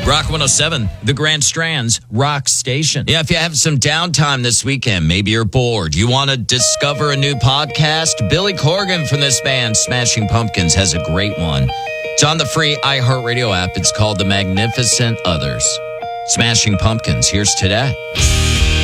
Rock 107, the Grand Strand's rock station. Yeah, if you have some downtime this weekend, maybe you're bored, you want to discover a new podcast, Billy Corgan from this band, Smashing Pumpkins, has a great one. It's on the free iHeartRadio app. It's called The Magnificent Others. Smashing Pumpkins, here's today.